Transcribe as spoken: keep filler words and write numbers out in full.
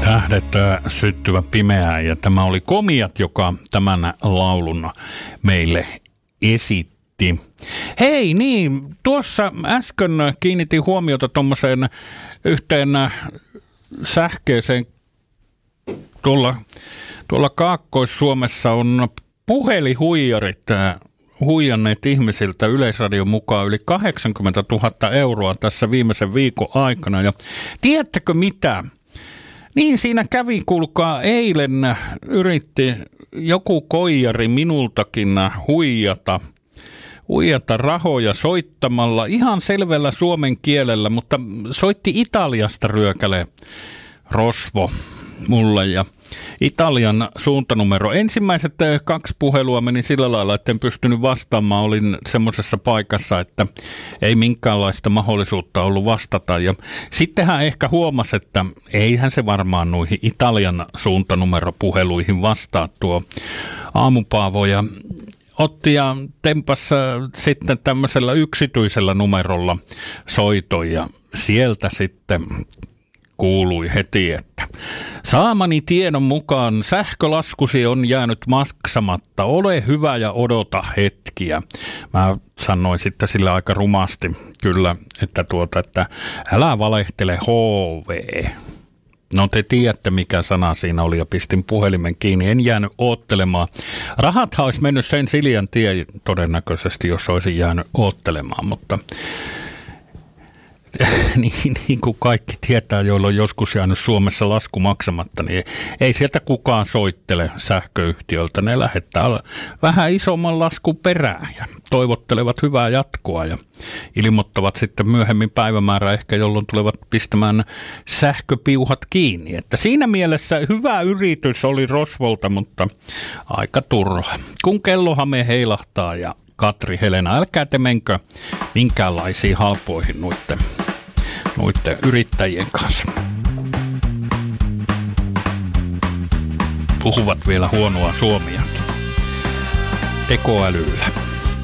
Tähdet syttyvä pimeää, ja tämä oli Komiat, joka tämän laulun meille esitti. Hei niin, tuossa äsken kiinnitin huomiota tuommoiseen yhteen sähkeeseen. Tuolla, tuolla Kaakkois-Suomessa on puhelihuijarit huijanneet ihmisiltä Yleisradion mukaan yli kahdeksankymmentätuhatta euroa tässä viimeisen viikon aikana. Ja tiedättekö mitä? Niin siinä kävi, kuulkaa, eilen yritti joku koijari minultakin huijata, huijata rahoja soittamalla ihan selvällä suomen kielellä, mutta soitti Italiasta ryökäle rosvo mulle ja Italian suuntanumero. Ensimmäiset kaksi puhelua meni sillä lailla, että en pystynyt vastaamaan. Olin semmoisessa paikassa, että ei minkäänlaista mahdollisuutta ollut vastata. Ja sitten hän ehkä huomasi, että eihän se varmaan noihin Italian suuntanumeropuheluihin vastaa tuo aamupaavo. Ja otti ja tempas sitten tämmöisellä yksityisellä numerolla soiton ja sieltä sitten kuului heti, että saamani tiedon mukaan sähkölaskusi on jäänyt maksamatta. Ole hyvä ja odota hetkiä. Mä sanoin sitten sillä aika rumasti kyllä, että, tuota, että älä valehtele H V. No te tiedätte, mikä sana siinä oli, ja pistin puhelimen kiinni. En jäänyt oottelemaan. Rahathan olisi mennyt sen Siljan tie todennäköisesti, jos olisi jäänyt oottelemaan, mutta niin, niin kuin kaikki tietää, joilla on joskus jäänyt Suomessa lasku maksamatta, niin ei sieltä kukaan soittele sähköyhtiöltä. Ne lähettää vähän isomman laskun perään ja toivottelevat hyvää jatkoa ja ilmoittavat sitten myöhemmin päivämäärä ehkä, jolloin tulevat pistämään sähköpiuhat kiinni. Että siinä mielessä hyvä yritys oli rosvolta, mutta aika turha. Kun kellohame heilahtaa ja Katri Helena, älkää te menkö minkäänlaisiin halpoihin noitten, noitten yrittäjien kanssa. Puhuvat vielä huonoa suomiakin tekoälyllä.